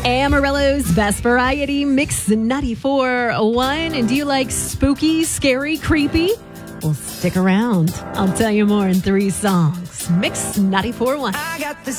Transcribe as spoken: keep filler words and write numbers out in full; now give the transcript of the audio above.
Amarillo's Best Variety Mix ninety-four point one. And do you like spooky, scary, creepy? Well, stick around. I'll tell you more in three songs. Mix ninety-four point one. I got the